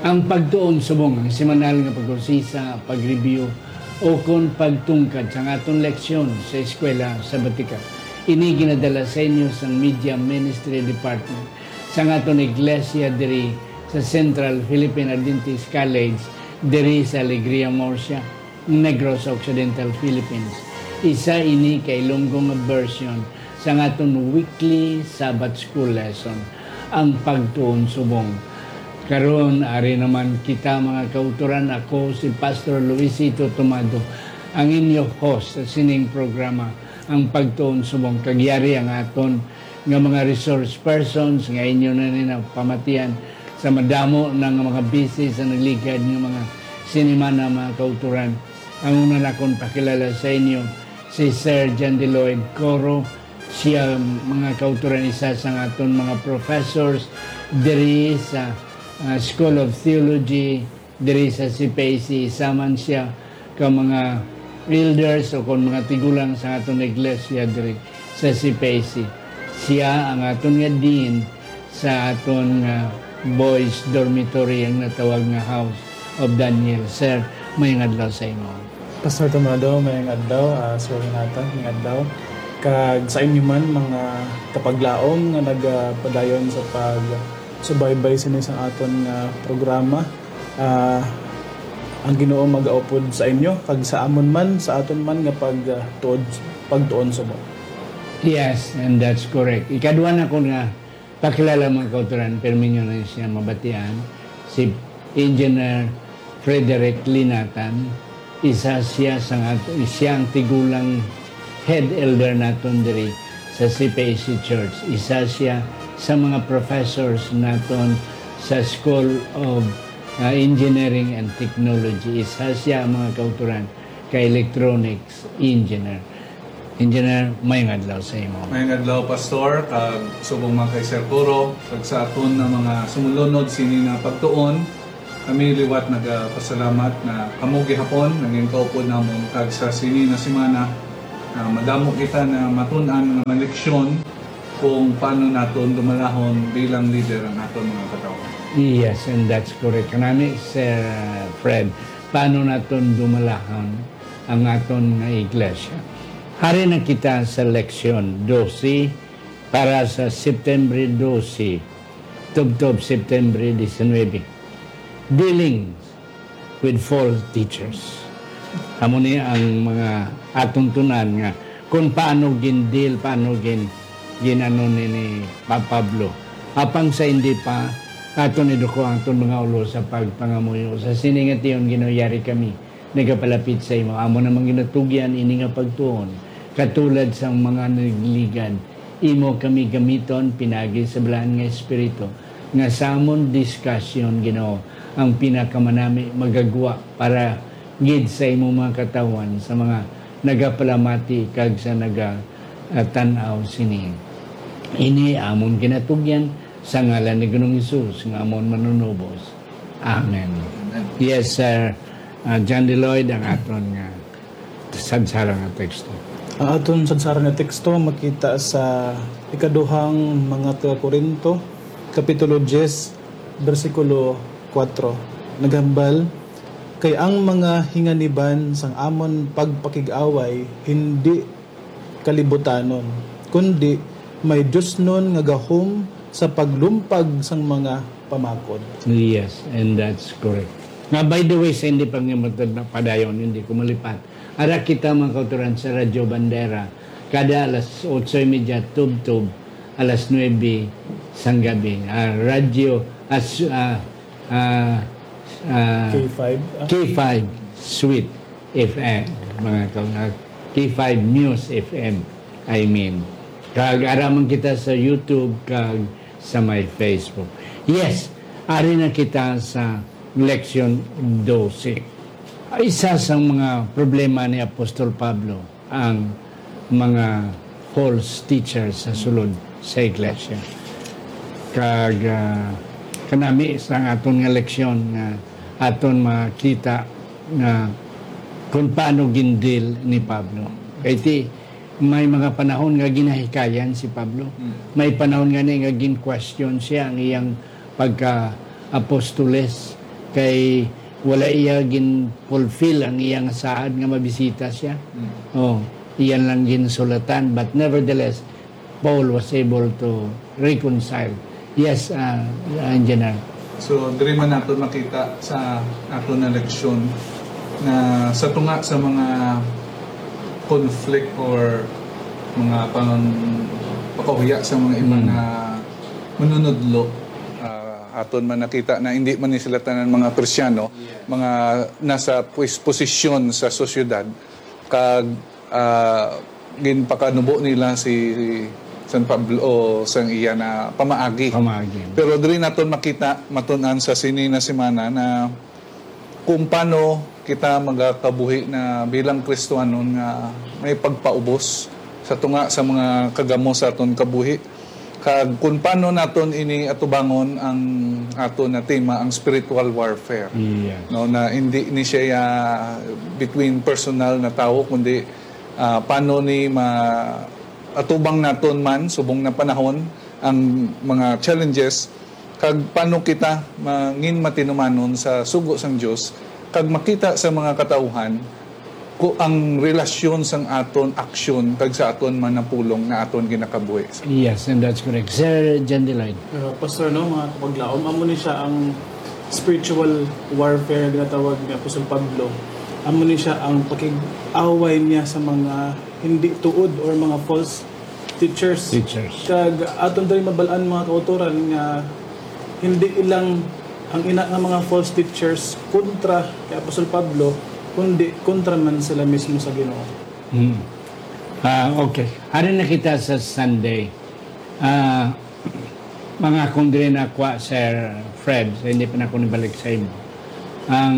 Ang pagtuon subong ang semanal nga pag-usisa, pag-review o kung pagtungkad sa atong leksyon sa eskwela sa Batika. Ini ginadala sa inyo sa Media Ministry Department sa atong iglesia diri sa Central Philippine Adventist College diri sa Alegria Murcia, Negros Occidental, Philippines. Isa ini kay Ilonggong version sa atong weekly Sabbath School lesson, ang pagtuon subong. Karon ari naman kita mga kauturan, ako si Pastor Luisito Tomado, ang inyo host sa sining programa, ang pagtuon subong. Kagyari ang aton nga mga resource persons nga inyo na pamatian sa madamo ng mga busy sa nagligad ng mga sinimana mga kauturan. Ang una na akong pakilala sa inyo, si Sir John Deloyd Coro. Siya mga kauturan, isa sa aton mga professors diri sa School of Theology diri sa CPAC. Isaman siya ka mga elders o kon mga tigulang sa aton iglesia diri sa CPAC. Siya ang aton nga dean sa aton boys dormitory, ang natawag nga House of Daniel. Sir, may adlaw sa imo. Pastor Tomado, may adlaw. Sir Renata, may adlaw. Kag sa inyo man mga kapaglaom nga nagpadayon sa pagsubaybay sa isang aton nga programa. Ang Ginoo mag-aupod sa inyo kag sa amon man sa aton man nga pagtuon subong. Yes, and that's correct. Ikaduha na ko nga pakilala mga kauturan, pero minyo na siya mabatian, si Engineer Frederick Linatan. Isa siya siyang tigulang head elder naton diri sa CPAC Church. Isa siya sa mga professors naton sa School of Engineering and Technology. Isa siya mga kauturan kay electronics engineer. Engineer, may adlaw sa imo. May adlaw, Pastor, kag subong mga kay Sir Coro, kag sa aton na mga sumulunod sini na pagtuon. Kami liwat nagpasalamat na kamo gihapon naging kaupod namon kag sa sini na semana madamo kita na matun-an nga leksyon kung paano naton dumalahon bilang leader ang aton mga katawan. Yes, and that's correct. Kanami, Sir Fred, paano naton dumalahon ang aton nga iglesia. Hari na kita sa leksyon 12 para sa September 12, tub September 19. Dealing with false teachers. Amo ni ang mga atong tunan nga kung paano gin-deal, paano ginano ni Pablo. Apang sa hindi pa aton eduko ang aton mga ulo sa pagpangamuyo. Sa siningation ginoyari kami nagapalapit sa imo. Amo namang ginatugyan ini nga pagtuon. Katulad sa mga nagligan, imo kami gamiton pinagi sa belahan nga espiritu nga samon discussion Ginoo ang pinakamanami magagwa para gid sa imo mga katawan sa mga nagapalamati kag sa nagatanaw sini. Ini amon ginatugyan sa ngalan ni Ginoong Hesus nga amon manunubos. Amen. Yes, Sir John Deloyd, ang aton nga sadsara nga teksto. Ang aton sadsara nga teksto makita sa ikaduhang mga Korinto, Kapitulo 10, versikulo 4. Naghambal, kay ang mga hinganiban sang amon pagpakig-away hindi kalibutanon, kundi may Diyos nun nga gahom sa paglumpag sang mga pamakod. Yes, and that's correct. Nga, by the way, sa hindi pang imatad na padayon, hindi kumalipat. Ara kita mga kauturan sa Radyo Bandera, kada alas 8:30 tub-tub, alas 9 sang gabi. Radyo K5 Sweet FM, mga K5 News FM, I mean. Kag araman kita sa YouTube kag sa my Facebook. Yes, ari na kita sa leksyon 12. Isa sa mga problema ni Apostol Pablo ang mga false teachers sa sulod sa iglesia. Kag kanami sa aton nga leksyon nga aton makita nga kung paano gindil ni Pablo. Kaya may mga panahon nga ginahikayan si Pablo. May panahon nga nga gin-question siya ang iyang pagka-apostoles kay wala iya gin fulfill ang iyang saad nga mabisita siya. Oh, iyan lang gin sulatan, but nevertheless Paul was able to reconcile. Yes, Engineer. So, diri man nato makita sa ato na leksyon na sa tunga sa mga conflict or mga pakahuya sa mga iba na manunudlo, aton man nakita na hindi man ni sila tanan mga Kristiyano, mga nasa posisyon sa sosyedad, kag ginpakanubo nila si San Pablo o sang iya na pamaagi. Pero diri naton makita matun-an sa sini na semana na kung paano kita magakabuhi na bilang Kristiyano nga may pagpaubos sa tunga sa mga kagamo sa aton kabuhi, kag kung paano naton ini atubangon ang aton na tema, ang spiritual warfare. No, na hindi ni siya between personal na tao, kundi paano ni atubang naton man subong na panahon ang mga challenges, kag paano kita mangin matinumanon sa sugo sang Dios, kag makita sa mga katauhan ko ang relasyon sang aton aksyon kag sa aton manapulong na aton ginakabuhi. Yes, and that's correct. Sir Jandeline. Pastor, no, mga kapaglaom, amo ni siya ang spiritual warfare na ginatawag ni Apostol Pablo. Amo ni siya ang pakig-away niya sa mga hindi tuod or mga false teachers. Kag aton dali mabalaan mga kautoran nga hindi ilang ang ina nga mga false teachers kontra kay Apostol Pablo, kundi kontra man sila mismo sa Ginoo. Okay. Hari na kita sa Sunday. Mga kundre na kwa, Sir Fred, so hindi pa na ako nibalik sa imo. Ang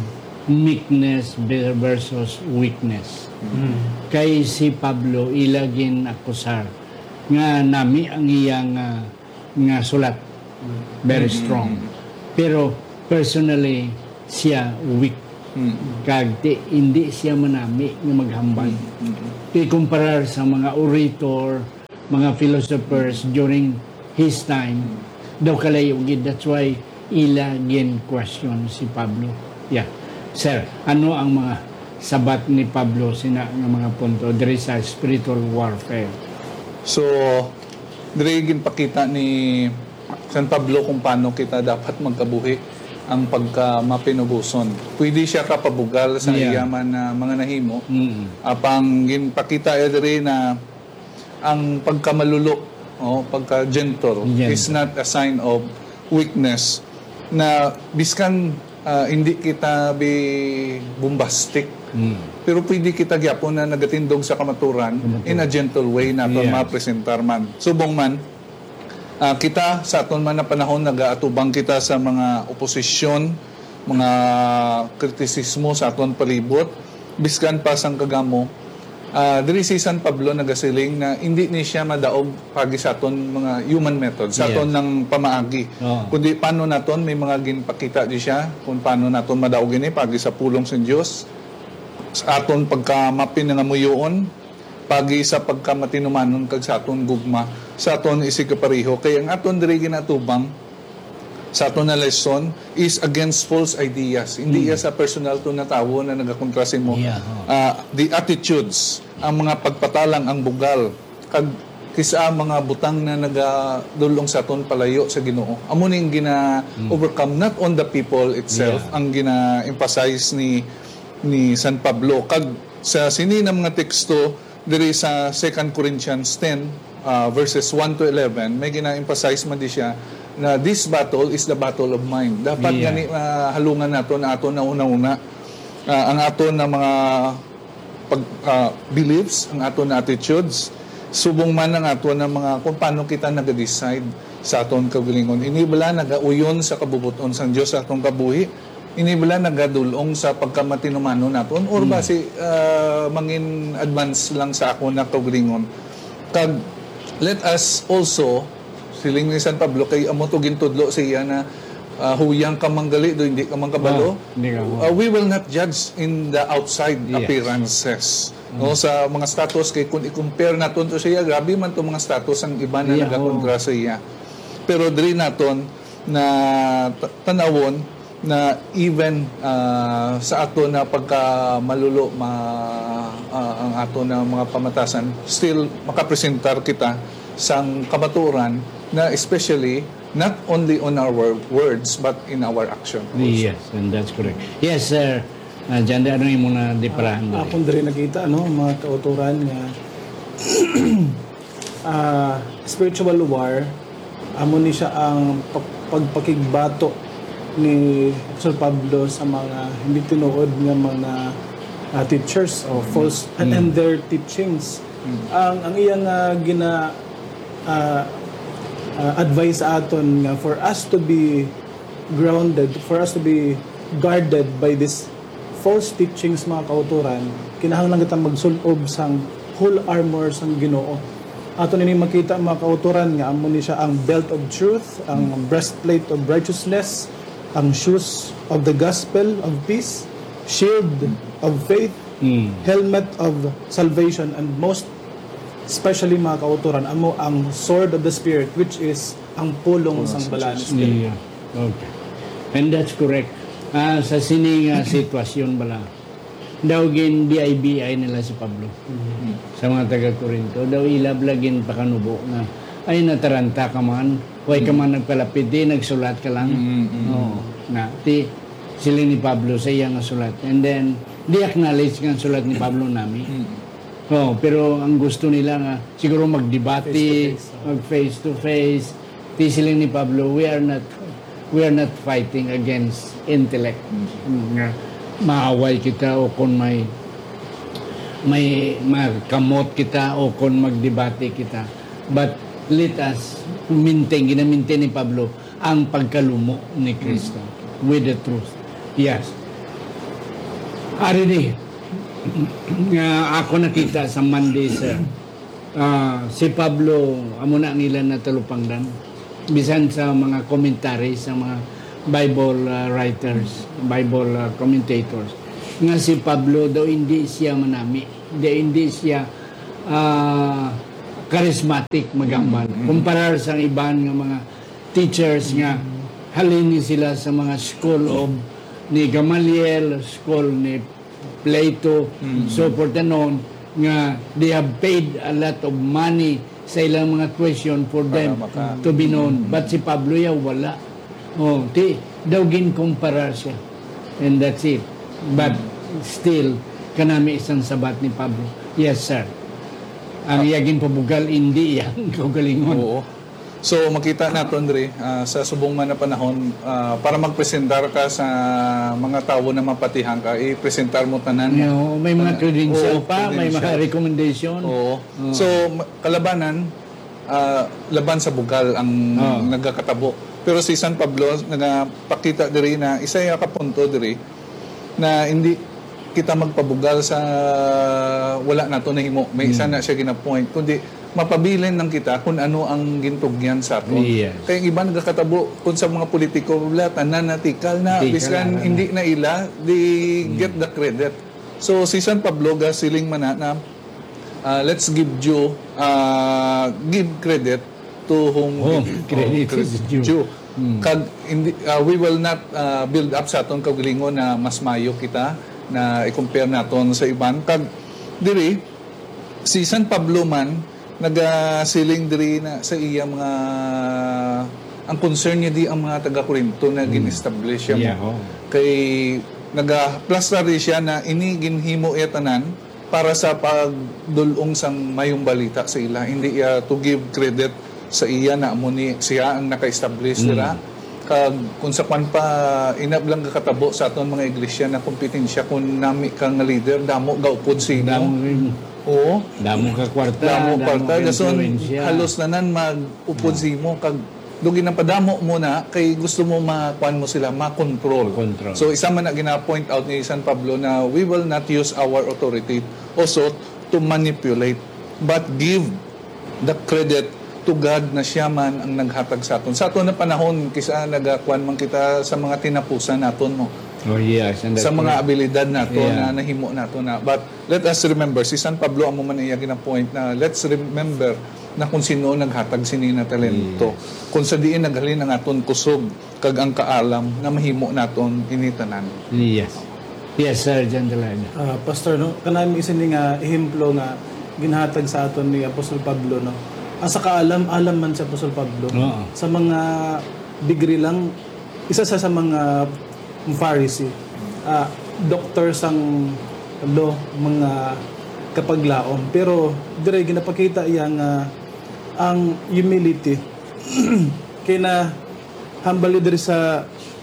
meekness versus weakness. Kay si Pablo, ilagin akusar nga nami ang iyang nga sulat. Very strong. Pero personally, siya weak. Kag hindi siya manami nga maghambal. I-comparar sa mga orator, mga philosophers during his time, daw kalayo gid. That's why ila gin question si Pablo. Yeah. Sir, ano ang mga sabat ni Pablo sina nga mga punto diri sa spiritual warfare? So, diri ginpakita ni San Pablo kung paano kita dapat magkabuhi ang pagka-mapinubuson. Pwede siya kapabugal sa iyaman na mga nahimo. Apang ginpakita diri na ang pagkamalulo, pagka-gentle is not a sign of weakness, na biskan hindi kita bombastic, pero pwede kita gyapon na nagatindog sa kamaturan in a gentle way na ma-presentar man. Subong man, kita sa aton man na panahon nagaatubang kita sa mga oposisyon, mga kritisismo sa aton palibot, biskan pa sang kagamo. Diri si San Pablo nagasiling na hindi ni siya madaog pagi sa aton mga human method, sa aton ng pamaagi. Kundi paano naton may mga ginpakita di siya kung paano naton madaog ini pagi sa pulong sa Dios, sa aton pagkamapin nga muyoon, pagi sa pagkamatinumanon kag sa aton gugma, sa aton isigapariho. Kaya ang aton diri ginatubang sa aton na lesson is against false ideas. Hindi iya sa personal to na tawo na nagakontra sa imo. The attitudes, ang mga pagpatalang, ang bugal, kag kisa mga butang na nagadulong sa aton palayo sa Ginoo. Amo ning gina-overcome not on the people itself, ang gina-emphasize ni San Pablo. Kag sa sini na mga teksto diri sa 2 Corinthians 10 verses 1 to 11, may gina-emphasize man di siya na this battle is the battle of mind. Dapat gani halungan nato na aton na una-una ang aton na mga beliefs, ang aton na attitudes, subong man ang aton na mga kung paano kita nag-decide sa aton kagalingon. Inibala nagauyon sa kabubuton sang Dios sa atong kabuhi, inibala nagadulong sa pagkamatinumanon naton, or base mangin advance lang sa ako na kagalingon. Kag let us also, siling ni San Pablo, kay amo to gintudlo sa iya na huyang ka manggali do hindi ka mangkabalo. We will not judge in the outside appearances. No, sa mga status, kay kung i-compare naton to sa iya, grabe man to mga status ang iba na nagakontra sa iya. Pero diri naton na tanawon na even sa ato na pagka malulo ang ato na mga pamatasan, still makapresentar kita sang kamaturan na especially not only on our words but in our action also. Yes, and that's correct. Yes, sir. Diyan, ano yung muna diparahan doon? Akong diri nakita, mga kauturan nga spiritual war, amo ni siya ang pagpakigbato ni Sir Pablo sa mga hindi tinuod nga mga teachers o false and their teachings. Ang iyang gina advice sa aton nga for us to be grounded, for us to be guarded by this false teachings mga kauturan, kinahanglan kita magsulob sang whole armor sang Ginoo. Ato nini makita mga kauturan nga amo ni siya ang belt of truth, ang breastplate of righteousness, ang shoes of the gospel of peace, shield of faith, helmet of salvation, and most especially mga kauturan amo ang sword of the spirit, which is ang pulong sang balanes. Yeah. Okay. And that's correct. Sa sining sitwasyon bala, daw gin BIBI nila si Pablo sa mga taga-Corinto, daw ilablagin pakanubo na ay nataranta ka man, huwag ka man nagpalapit, di nagsulat ka lang. Na sila ni Pablo sa iyang sulat, and then di acknowledge nga sulat ni Pablo nami. Pero ang gusto nila nga siguro magdebate, mag face to face. Di sila ni Pablo, we are not fighting against intellect. Maaway kita o kung may kamot kita o kung magdebate kita. But let us ginamintain ni Pablo ang pagkalumo ni Kristo with the truth. Yes. Ari ako nakita sa Monday, sir. Si Pablo, amo na ang ilan na talupangdan. Bisan sa mga commentary, sa mga Bible writers, Bible commentators. Nga si Pablo daw hindi siya manami. Hindi siya charismatic magambal. Kumparar sa iban nga mga teachers nga halini sila sa mga school of ni Gamaliel, school ni Plato, so forth and on, nga they have paid a lot of money sa ilang mga question for them to be known. But si Pablo wala. Daw ginkumpara siya. And that's it. But still, kanami isang sabat ni Pablo. Yes, sir. Ang iyagin pabugal, hindi yan kaugalingon. Oo. So makita nato Andre, sa subong man na panahon, para magpresentar ka sa mga tao na mapatihan ka, i-presentar mo tanan. May mga credential pa, may mga recommendation. Oo. So kalabanan, laban sa bugal ang nagkakatabo. Pero si San Pablo nagapakita diri na isa ya ka punto diri na hindi kita magpabugal sa wala nato nahimo. May isa na siya gina-point, kundi mapabilin lang kita kung ano ang gintugyan sa aton. Yes. Kaya yung iba nagkakatabo kung sa mga politiko, wala, tanan natikal na, biskan hindi na ila, they get the credit. So si San Pablo, siling man na let's give due, give credit to whom credit is due. Kag, we will not build up sa aton kaugalingon na mas mayo kita na i-compare naton sa iban. Kag diri, si San Pablo man, nagasiling diri na sa iya mga ang concern niya di ang mga taga-Corinto na gin-establish siya mo. Kay naga-plaster siya na ini ginhimo tanan para sa pagdulong sang mayong balita sa ila, hindi to give credit sa iya na amo ni siya ang naka-establish dira. Kag kung sa kwan pa inablang kakatabo sa aton mga iglesia na kompetensya kung nami kang leader damo gaupod sino. Oo. Damo ka kwarta. Damo kwarta. Dason halos nanan mag-upod mo. Kag dugi na padamo mo na kay gusto mo makuan mo sila, ma-control. So isa man na gina-point out ni San Pablo na we will not use our authority also to manipulate but give the credit to God na siya man ang naghatag sa aton. Sa aton na panahon, kisa nagakuan man kita sa mga tinapusan naton mo. Oh yes, and sa mga abilidad nato na nahimo nato na. But let us remember, si San Pablo ang man iya ginang point na let's remember na kung sino naghatag sini na talento. Kung sa diin naghalin ang aton kusog kag ang kaalam na mahimo naton initanan. Yes. Yes, Sir John Delaga. Pastor, no, kanami isa ni nga ehemplo nga ginhatag sa aton ni Apostol Pablo, no. Sa kaalam, alam man si Apostol Pablo. Oo. Sa mga degree lang, isa sa mga Pharisee, doctor sang law, mga kapaglaom. Pero dire ginapakita iya nga ang humility kay na humble diri sa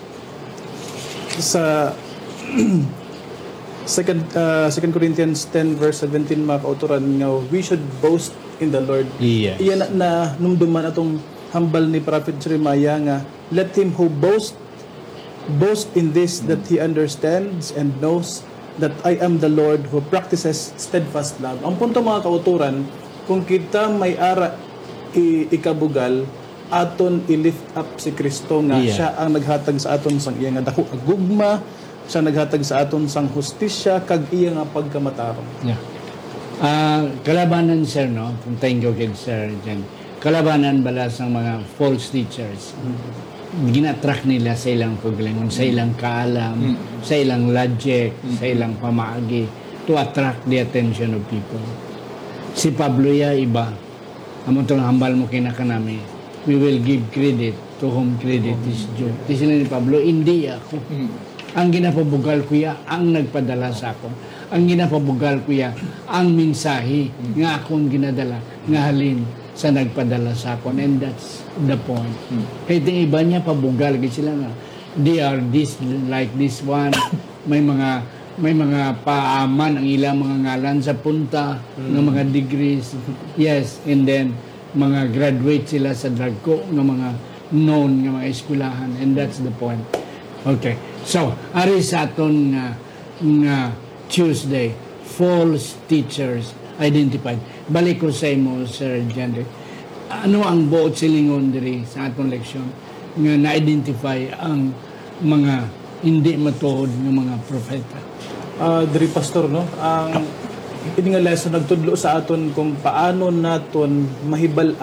Second Corinthians 10 verse 17 makauturan nga we should boast in the Lord. Yes. Iyan na numduman atong hambal ni Prophet Jeremiah nga let him who boast in this that he understands and knows that I am the Lord who practices steadfast love. Ang punto mga kauturan, kung kita may ara ikabugal, aton i-lift up si Kristo nga siya ang naghatag sa aton sang iya nga dako agugma, siya naghatag sa aton sang hustisya kag iya nga pagkamatarong. Yeah. Kalabanan, sir, no? Thank you kay Sir Jan. Kalabanan bala sa mga false teachers. Ginatrack nila sa ilang paglingon, sa ilang kaalam, sa ilang logic, sa ilang pamaagi to attract the attention of people. Si Pablo ya iba. Amon tong hambal mo kinakanami. We will give credit to whom credit is due. Kasi ni Pablo, hindi ako. Ang ginapabugal ko ya, ang nagpadala sa ako. Ang ginapabugal ko ya, ang mensahe nga akong ginadala, nga halin sa nagpadala sa ako. And that's the point. Kahit yung iba niya pabugal, kasi sila nga, they are this, like this one, may mga paaman ang ilang mga ngalan sa punta ng mga degrees. Yes, and then mga graduate sila sa dragko ng mga known ng mga eskwelahan, and that's the point. Okay, so ari sa aton nga Tuesday, false teachers identified. Balik ko sa imo, Sir Jandre. Ano ang buot silingon diri sa aton leksyon nga na-identify ang mga hindi matuod ng mga propeta? Diri pastor, no, ang ini nga lesson nagtudlo sa aton kung paano naton mahibal